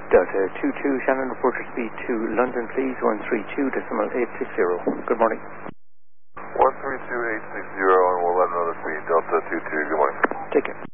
Delta 22, Shannon, report your speed to London, please, 132.860. Good morning. 132.860, and we'll let another speed, Delta 22, good morning. Take care.